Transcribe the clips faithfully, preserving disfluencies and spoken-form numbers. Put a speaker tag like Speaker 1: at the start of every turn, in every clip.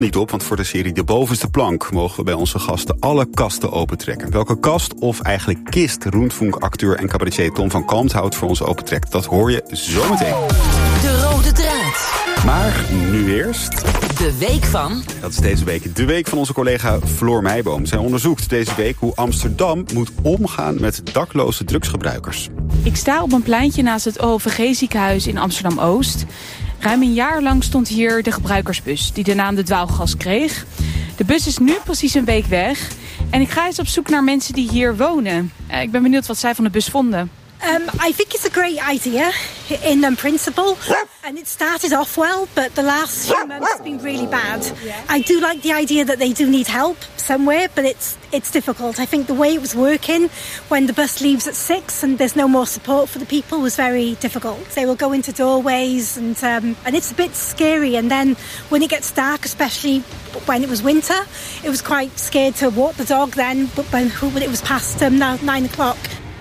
Speaker 1: Niet op, want voor de serie De Bovenste Plank mogen we bij onze gasten alle kasten opentrekken. Welke kast of eigenlijk kist Rundfunk-acteur en cabaretier Tom van Kalmthout voor ons opentrekt, dat hoor je zometeen.
Speaker 2: De rode draad.
Speaker 1: Maar nu eerst
Speaker 2: De week van...
Speaker 1: Dat is deze week de week van onze collega Floor Meijboom. Zij onderzoekt deze week hoe Amsterdam moet omgaan met dakloze drugsgebruikers.
Speaker 3: Ik sta op een pleintje naast het O V G-ziekenhuis in Amsterdam-Oost. Ruim een jaar lang stond hier de gebruikersbus, die de naam de Dwaalgas kreeg. De bus is nu precies een week weg. En ik ga eens op zoek naar mensen die hier wonen. Ik ben benieuwd wat zij van de bus vonden.
Speaker 4: Um, I think it's a great idea in um, principle, and it started off well, but the last few months have been really bad. I do like the idea that they do need help somewhere, but it's it's difficult. I think the way it was working when the bus leaves at six and there's no more support for the people was very difficult. They will go into doorways and um, and it's a bit scary. And then when it gets dark, especially when it was winter, it was quite scared to walk the dog then, but when, when it was past um, nine o'clock.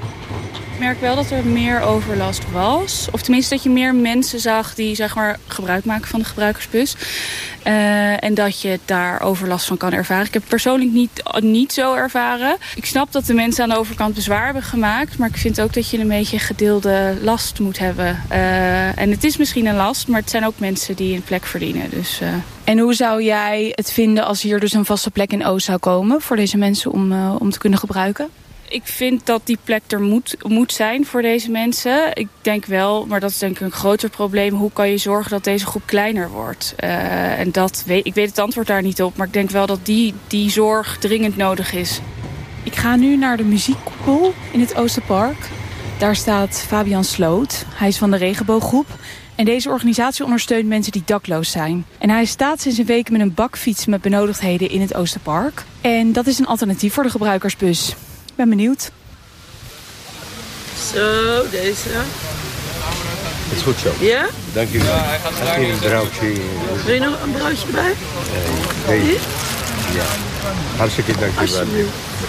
Speaker 3: Ik merk wel dat er meer overlast was. Of tenminste dat je meer mensen zag die zeg maar, gebruik maken van de gebruikersbus. Uh, en dat je daar overlast van kan ervaren. Ik heb het persoonlijk niet, niet zo ervaren. Ik snap dat de mensen aan de overkant bezwaar hebben gemaakt. Maar ik vind ook dat je een beetje gedeelde last moet hebben. Uh, en het is misschien een last, maar het zijn ook mensen die een plek verdienen. Dus, uh... En hoe zou jij het vinden als hier dus een vaste plek in Oost zou komen voor deze mensen om, uh, om te kunnen gebruiken? Ik vind dat die plek er moet, moet zijn voor deze mensen. Ik denk wel, maar dat is denk ik een groter probleem. Hoe kan je zorgen dat deze groep kleiner wordt? Uh, en dat weet, ik weet het antwoord daar niet op. Maar ik denk wel dat die, die zorg dringend nodig is. Ik ga nu naar de muziekkoepel in het Oosterpark. Daar staat Fabian Sloot. Hij is van de Regenbooggroep. En deze organisatie ondersteunt mensen die dakloos zijn. En hij staat sinds een week met een bakfiets met benodigdheden in het Oosterpark. En dat is een alternatief voor de gebruikersbus. Ik ben benieuwd.
Speaker 5: Zo, deze.
Speaker 6: Het is goed zo.
Speaker 5: Ja?
Speaker 6: Dank jullie. Ja, hij gaat er een broodje.
Speaker 5: Wil je nog een broodje bij?
Speaker 6: Nee. nee. Ja. Hartstikke dank jullie wel.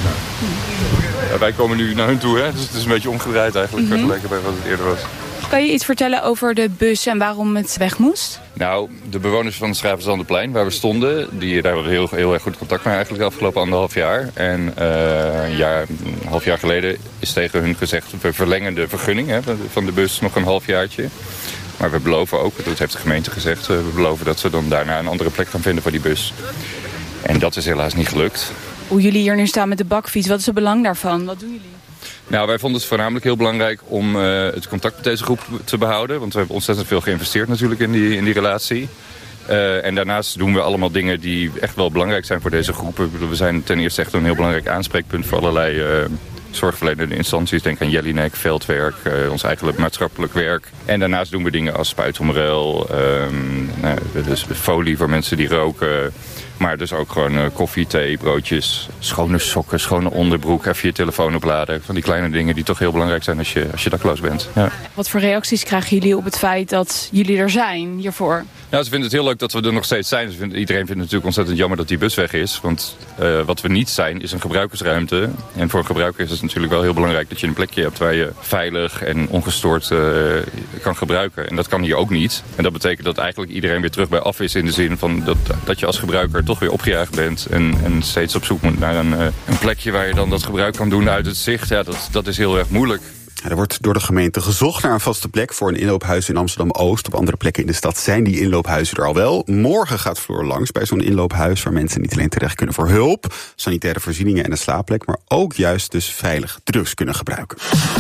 Speaker 7: Ja, wij komen nu naar hun toe, hè? Dus het is een beetje omgedraaid eigenlijk, mm-hmm. vergeleken bij wat het eerder was.
Speaker 3: Kan je iets vertellen over de bus en waarom het weg moest?
Speaker 7: Nou, de bewoners van het Schravenzanderplein, waar we stonden, die, daar hadden we heel, heel erg goed contact mee eigenlijk de afgelopen anderhalf jaar. En uh, een, jaar, een half jaar geleden is tegen hun gezegd, we verlengen de vergunning hè, van de bus nog een halfjaartje. Maar we beloven ook, dat heeft de gemeente gezegd, we beloven dat ze dan daarna een andere plek gaan vinden voor die bus. En dat is helaas niet gelukt.
Speaker 3: Hoe jullie hier nu staan met de bakfiets, wat is het belang daarvan? Wat doen jullie?
Speaker 7: Nou, wij vonden het voornamelijk heel belangrijk om uh, het contact met deze groep te behouden. Want we hebben ontzettend veel geïnvesteerd natuurlijk in die, in die relatie. Uh, en daarnaast doen we allemaal dingen die echt wel belangrijk zijn voor deze groepen. We zijn ten eerste echt een heel belangrijk aanspreekpunt voor allerlei uh, zorgverlenende instanties. Denk aan Jellinek, veldwerk, uh, ons eigen maatschappelijk werk. En daarnaast doen we dingen als spuitomruil, um, nou, dus folie voor mensen die roken. Maar dus ook gewoon uh, koffie, thee, broodjes, schone sokken, schone onderbroek, even je telefoon opladen. Van die kleine dingen die toch heel belangrijk zijn als je, als je dakloos bent. Ja.
Speaker 3: Wat voor reacties krijgen jullie op het feit dat jullie er zijn hiervoor?
Speaker 7: Nou, ze vinden het heel leuk dat we er nog steeds zijn. Ze vinden, iedereen vindt het natuurlijk ontzettend jammer dat die bus weg is. Want uh, wat we niet zijn is een gebruikersruimte. En voor een gebruiker is het natuurlijk wel heel belangrijk dat je een plekje hebt waar je veilig en ongestoord uh, kan gebruiken. En dat kan hier ook niet. En dat betekent dat eigenlijk iedereen weer terug bij af is in de zin van dat, dat je als gebruiker toch weer opgejaagd bent en, en steeds op zoek moet naar een, uh, een plekje waar je dan dat gebruik kan doen uit het zicht. Ja, dat, dat is heel erg moeilijk.
Speaker 1: Er wordt door de gemeente gezocht naar een vaste plek voor een inloophuis in Amsterdam-Oost. Op andere plekken in de stad zijn die inloophuizen er al wel. Morgen gaat Floor langs bij zo'n inloophuis waar mensen niet alleen terecht kunnen voor hulp, sanitaire voorzieningen en een slaapplek, maar ook juist dus veilig drugs kunnen gebruiken.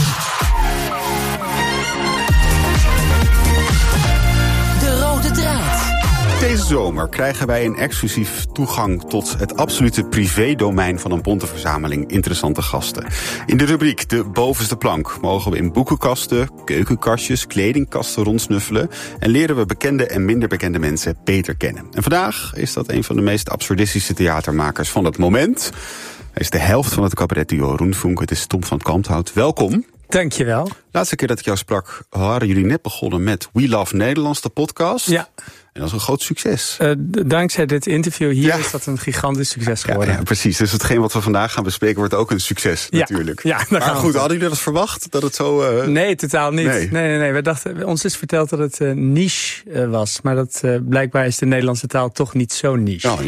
Speaker 1: Deze zomer krijgen wij een exclusief toegang tot het absolute privédomein van een bonte verzameling interessante gasten. In de rubriek De Bovenste Plank mogen we in boekenkasten, keukenkastjes, kledingkasten rondsnuffelen en leren we bekende en minder bekende mensen beter kennen. En vandaag is dat een van de meest absurdistische theatermakers van het moment. Hij is de helft van het cabaretduo Rundfunk. Het is Tom van Kalmthout. Welkom.
Speaker 8: Dankjewel.
Speaker 1: Laatste keer dat ik jou sprak, waren jullie net begonnen met We Love Nederlands, de podcast.
Speaker 8: Ja.
Speaker 1: En dat is een groot succes.
Speaker 8: Uh, dankzij dit interview hier ja. is dat een gigantisch succes geworden.
Speaker 1: Ja, ja, precies. Dus hetgeen wat we vandaag gaan bespreken wordt ook een succes ja. natuurlijk.
Speaker 8: Ja,
Speaker 1: maar goed, hadden jullie dat verwacht? Dat het zo... Uh...
Speaker 8: Nee, totaal niet.
Speaker 1: Nee.
Speaker 8: Nee, nee, nee. We dachten, ons is verteld dat het uh, niche uh, was. Maar dat uh, blijkbaar is de Nederlandse taal toch niet zo niche.
Speaker 1: Ja,